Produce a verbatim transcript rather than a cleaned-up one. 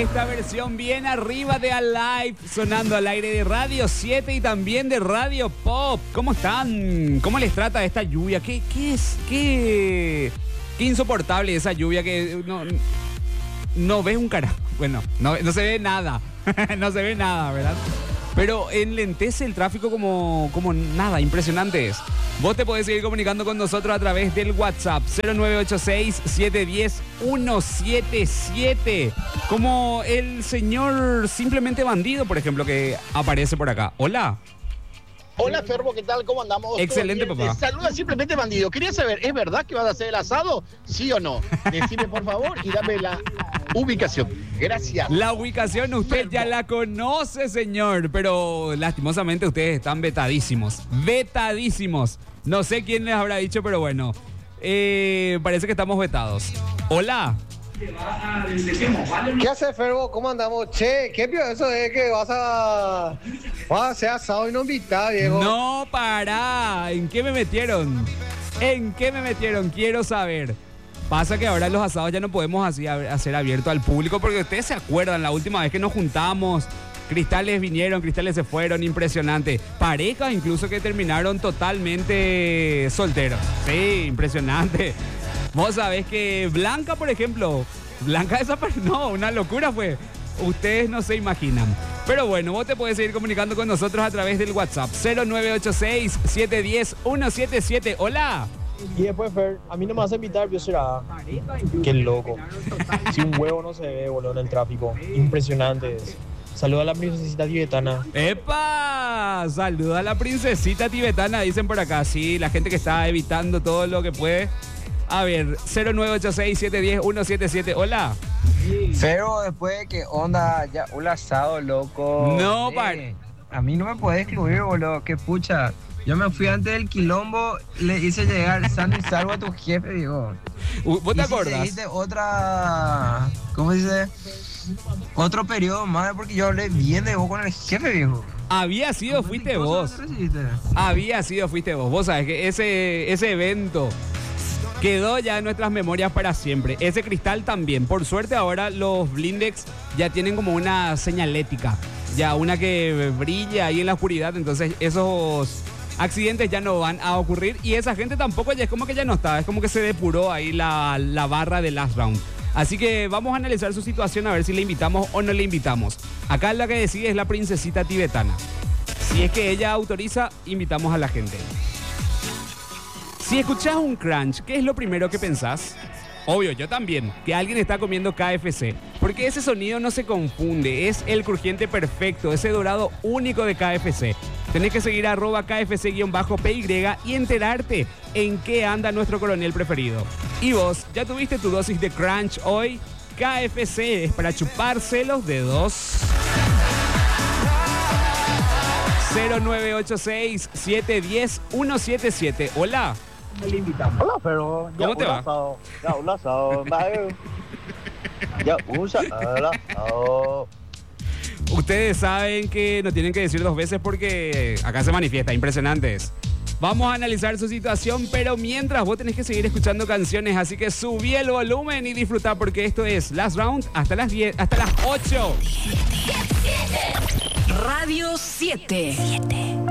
esta versión bien arriba de Alive, sonando al aire de Radio siete y también de Radio Pop. ¿Cómo están? ¿Cómo les trata esta lluvia? ¿Qué, qué es? ¿Qué, qué insoportable esa lluvia que no, no ves un carajo? Bueno, no, no se ve nada. No se ve nada, ¿verdad? Pero enlentece el tráfico como, como nada, impresionante es. Vos te podés seguir comunicando con nosotros a través del WhatsApp cero nueve ocho seis, siete uno cero, uno siete siete. Como el señor Simplemente Bandido, por ejemplo, que aparece por acá. Hola. Hola, Ferbo, ¿qué tal? ¿Cómo andamos? Excelente, papá. Te saluda Simplemente Bandido. Quería saber, ¿es verdad que vas a hacer el asado? ¿Sí o no? Decime, por favor, y dame la ubicación. Gracias. La ubicación usted Ferbo ya la conoce, señor, pero lastimosamente ustedes están vetadísimos. Vetadísimos. No sé quién les habrá dicho, pero bueno. Eh, parece que estamos vetados. Hola. ¿Qué hace, Ferbo? ¿Cómo andamos? Che, ¿qué pio eso es que vas a... vas a hacer asado y no invitar, viejo? No, pará. ¿En qué me metieron? ¿En qué me metieron? Quiero saber. Pasa que ahora los asados ya no podemos así hacer abierto al público porque ustedes se acuerdan la última vez que nos juntamos. Cristales vinieron, cristales se fueron, impresionante. Parejas incluso que terminaron totalmente solteros. Sí, impresionante. Vos sabés que Blanca, por ejemplo, Blanca desapareció. No, una locura fue. Ustedes no se imaginan. Pero bueno, vos te podés seguir comunicando con nosotros a través del WhatsApp cero nueve ocho seis, siete uno cero, uno siete siete. Hola. Y después, Fer, a mí no me vas a invitar, yo será. Qué loco. Si un huevo no se ve, boludo, en el tráfico. Impresionante. Saluda a la princesita tibetana. ¡Epa! Saluda a la princesita tibetana, dicen por acá. Sí, la gente que está evitando todo lo que puede. A ver, cero nueve ocho seis, siete uno cero, uno siete siete. Hola. Pero después de que onda, ya un asado, loco. No, eh, par. A mí no me podés excluir, boludo. Qué pucha. Yo me fui antes del quilombo, le hice llegar sano y salvo a tu jefe, digo. ¿Vos te y acordás? Si te otra... ¿Cómo se dice? Otro periodo más, porque yo hablé bien de vos con el jefe, viejo. Había sido, fuiste vos. Había sido, fuiste vos. Vos sabés que ese, ese evento quedó ya en nuestras memorias para siempre. Ese cristal también. Por suerte ahora los blindex ya tienen como una señalética. Ya una que brilla ahí en la oscuridad. Entonces esos accidentes ya no van a ocurrir. Y esa gente tampoco ya es como que ya no está. Es como que se depuró ahí la, la barra de Last Round. Así que vamos a analizar su situación a ver si le invitamos o no le invitamos. Acá la que decide es la princesita tibetana. Si es que ella autoriza, invitamos a la gente. Si escuchás un crunch, ¿qué es lo primero que pensás? Obvio, yo también, que alguien está comiendo K F C. Porque ese sonido no se confunde, es el crujiente perfecto, ese dorado único de K F C. Tenés que seguir a arroba K F C-P Y y enterarte en qué anda nuestro coronel preferido. Y vos, ¿ya tuviste tu dosis de crunch hoy? K F C es para chuparse los dedos. cero nueve ocho seis, siete uno cero, uno siete siete. Hola. Hola, pero ya ¿Cómo te un va? asado, ya un asado, ya un asado. Ustedes saben que no tienen que decir dos veces porque acá se manifiesta, impresionantes. Vamos a analizar su situación, pero mientras vos tenés que seguir escuchando canciones, así que subí el volumen y disfruta porque esto es Last Round hasta las diez, hasta las ocho. Radio siete.